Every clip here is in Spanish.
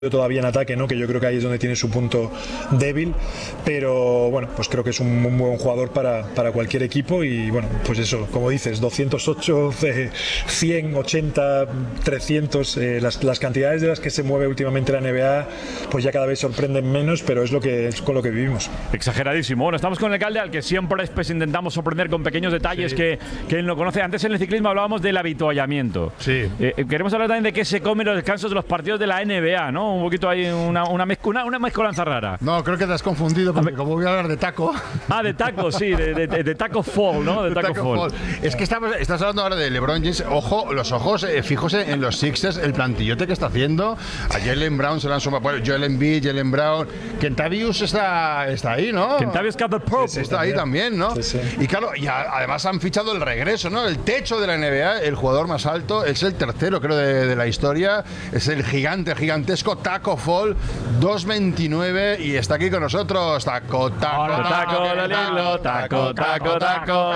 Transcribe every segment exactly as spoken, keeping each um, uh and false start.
todavía en ataque, ¿no? Que yo creo que ahí es donde tiene su punto débil, pero bueno, pues creo que es un muy buen jugador para, para cualquier equipo y bueno, pues eso, como dices, doscientos ocho, cien, ochenta, trescientos, eh, las, las cantidades de las que se mueve últimamente la N B A, pues ya cada vez sorprenden menos, pero es lo que es con lo que vivimos. Exageradísimo. Bueno, estamos con el Calde, al que siempre pues, intentamos sorprender con pequeños detalles sí. que, que él no conoce. Antes en el ciclismo hablábamos del habituallamiento. Sí. Eh, queremos hablar también de qué se come en los descansos de los partidos de la N B A, ¿no? Un poquito ahí, una, una, mezc una, una mezcolanza rara. No, creo que te has confundido, porque como voy a hablar de taco. Ah, de taco, sí, de, de, de, de taco fall, ¿no? De, de taco, taco fall. fall. Es que estamos, estás hablando ahora de LeBron James. Ojo, los ojos eh, fijos en los Sixers, el plantillote que está haciendo. A Jalen Brown se le han sumado. Bueno, Joel Embiid, Jalen Brown. Kentavious está, está ahí, ¿no? Kentavious Caldwell-Pope. Sí, está ahí también, ¿no? Sí, sí. Y claro, y a, además han fichado el regreso, ¿no? El techo de la N B A, el jugador más alto, es el tercero, creo, de, de la historia. Es el gigante, gigantesco Taco Fall. dos veintinueve y está aquí con nosotros. Taco, taco, Hola, taco, taco, taco, taco, taco.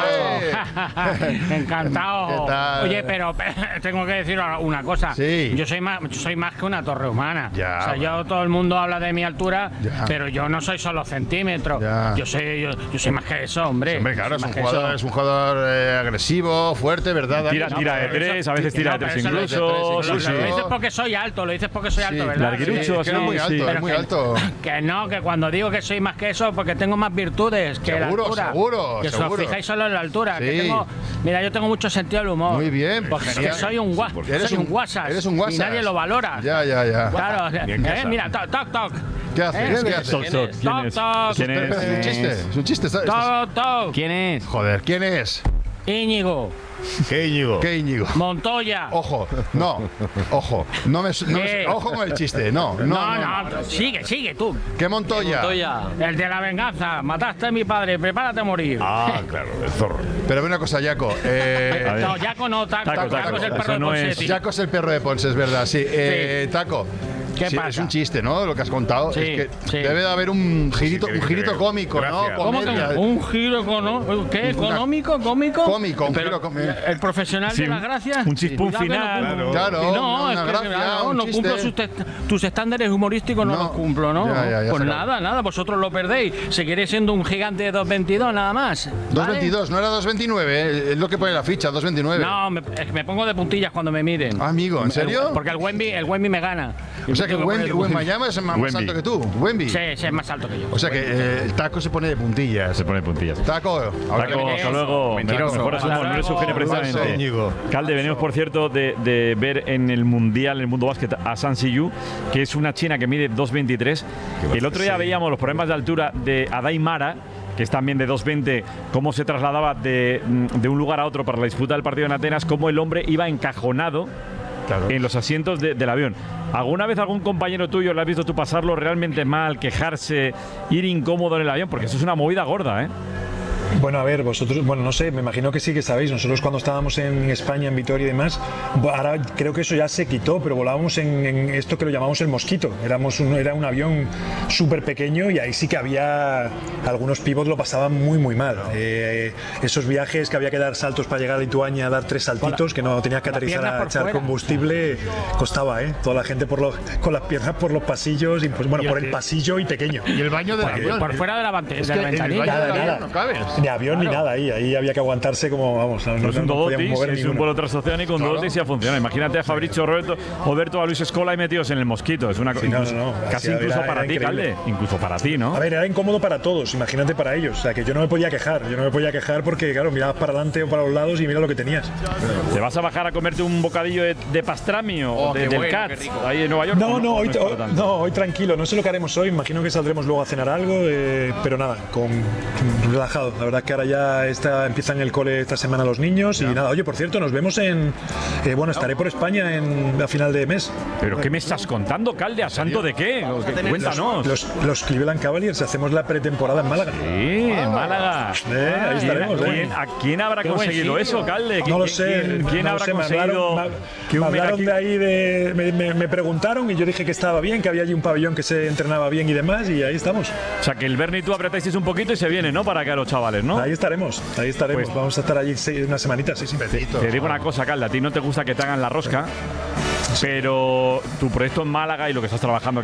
Encantado. ¿Qué tal? Oye, pero tengo que decir una cosa. Sí. Yo soy más, yo soy más que una torre humana. Ya, o sea, bueno. yo todo el mundo habla de mi altura, ya. pero yo no soy solo centímetros. Ya. Yo soy, yo, yo soy más que eso, hombre. Sí, hombre, claro, es un, jugador, es un jugador, jugador eh, agresivo, fuerte, ¿verdad? Tira, no, tira de tres, a veces tira de tres incluso. Lo, Sí, lo, sí. lo dices porque soy alto, lo dices porque soy alto, ¿verdad? Larguirucho, es que sí, es muy alto, sí. es muy que, alto. Que no, que cuando digo que soy más que eso, porque tengo más virtudes que Seguro, la altura. seguro, Que seguro. os fijáis solo en la altura. Sí. Que tengo, mira, yo tengo mucho sentido del humor. Muy bien. Porque es que Genial. soy un, gua Eres soy un un- guasas. eres un guasas. Y nadie lo valora. Ya, ya, ya. Claro, eh, mira, toc, toc, toc. ¿Qué haces? ¿Eh? ¿Qué haces? Toc, toc. ¿Quién es? Toc, ¿Quién Espera, espera, es? es un chiste, es un chiste. está- estás- Toc, toc. ¿Quién es? Joder, ¿quién es? Íñigo, ¿Qué Íñigo? ¿Qué Íñigo? Montoya. Ojo, no, ojo, no me, no me- ¿Qué? ojo con el chiste, no, no, No, no. no, sigue, sigue tú. ¿Qué Montoya? El de la venganza. Mataste a mi padre, prepárate a morir. Ah, claro, el zorro. Pero ve una cosa, Jaco. Eh, A ver. No, Jaco no, Taco. Taco, Taco, Taco, es el eso perro de no es- Ponseti. Jaco es el perro de Ponce, es verdad, sí. Eh, Taco. ¿Qué sí, pasa? Es un chiste, ¿no? Lo que has contado. Sí, es que sí. debe de haber un girito, sí, un que- girito que- cómico, gracias. ¿no? ¿Cómo que Comedia. un giro económico? ¿Qué? ¿Económico? ¿Cómico? Cómico, un Pero, giro cómico. ¿El profesional Sí, de las gracias? un chispún Cuidado que no final. cumplo. Claro, No, una es que gracia, claro, un no chiste. cumplo sus, te- tus estándares humorísticos, no, No. los cumplo, ¿no? Ya, ya, ya pues se nada, nada, vosotros lo perdéis. Seguiré siendo un gigante de dos veintidós nada más. dos ¿vale? veintidós, no era dos veintinueve, eh, es lo que pone la ficha, dos veintinueve. No, me, es que me pongo de puntillas cuando me miden. Ah, amigo, ¿en serio? Porque el Wemby, el Wemby me gana. O sea que Tengo Wemby, poner- Wembayama es más, más Wemby. alto que tú. Wemby. Sí, sí, es más alto que yo. O sea que eh, el taco se pone de puntillas. Se pone puntillas. Taco, ahora Taco, que hasta luego. Mentiroso. Mejor Hasta no eres su luego. genio precisamente. Íñigo. Calde, venimos por cierto de, de ver en el Mundial, en el mundo básquet, a San Siyu, que es una china que mide dos veintitrés. El otro día veíamos los problemas de altura de Adai Mara, que es también de dos veinte, cómo se trasladaba de, de un lugar a otro para la disputa del partido en Atenas, cómo el hombre iba encajonado Claro. en los asientos de- del avión. ¿Alguna vez algún compañero tuyo le has visto tú pasarlo realmente mal, quejarse, ir incómodo en el avión? Porque eso es una movida gorda, ¿eh? Bueno, a ver, vosotros, bueno, no sé, me imagino que sí que sabéis, nosotros cuando estábamos en España, en Vitoria y demás, bo- ahora creo que eso ya se quitó, pero volábamos en, en esto que lo llamamos el Mosquito, éramos un, era un avión súper pequeño y ahí sí que había, algunos pivots lo pasaban muy muy mal. Eh, esos viajes que había que dar saltos para llegar a Lituania, dar tres saltitos, que no tenías que con las aterrizar piernas a por echar fuera. combustible, costaba, ¿eh? Toda la gente por los, con las piernas por los pasillos, y pues bueno, por el pasillo y pequeño. Y el baño del avión. Por fuera de la, bante- Es de que la en el ventanilla. baño del Nada, avión nada. no cabes. Ni avión ni nada ahí, ahí había que aguantarse como, vamos, no, No no, es un no podíamos dodotis, mover es un ninguno. vuelo transoceánico, un Claro. dodotis y ya funciona. Imagínate a Fabricio Roberto, Roberto, a Luis Escola y metidos en el Mosquito. Es una cosa Sí, no, incluso- no, no. casi Era- incluso era- para era ti, increíble. Calde. Incluso para ti, ¿no? A ver, era incómodo para todos, imagínate para ellos. O sea, que yo no me podía quejar. Yo no me podía quejar porque, claro, mirabas para adelante o para los lados y mira lo que tenías. ¿Te vas a bajar a comerte un bocadillo de, de pastrami o Oh, de- qué del bueno, Cat qué rico. ahí en Nueva York? No, ¿O no, hoy, es para hoy- tanto? no, hoy tranquilo. No sé lo que haremos hoy. Imagino que saldremos luego a cenar algo, eh, pero nada, con relajado. La verdad que ahora ya está, empiezan el cole esta semana los niños y nada. Oye, por cierto, nos vemos en, eh, bueno, estaré por España en a final de mes. ¿Pero qué me estás contando, Calde? ¿A santo de qué? Cuéntanos. Los, los Cleveland Cavaliers hacemos la pretemporada en Málaga. Sí, en Málaga. Eh, ahí estaremos. ¿Quién, eh. quién- ¿A quién habrá Qué buen conseguido sitio. eso, Calde? No lo ¿Quién- sé. ¿Quién, quién no lo habrá sé, me conseguido hablaron, que me un hablaron Meraki- de ahí, de, me, me- me preguntaron y yo dije que estaba bien, que había allí un pabellón que se entrenaba bien y demás, y ahí estamos. O sea, que el Berni y tú apretáis un poquito y se viene, ¿no? Para que a los chavales, ¿no? Ahí estaremos, ahí estaremos. Pues- Vamos a estar allí seis- una semanita, sí, sí. Te digo una cosa, Calde, a ti no te gusta que te hagan la rosca. Pero tu proyecto en Málaga y lo que estás trabajando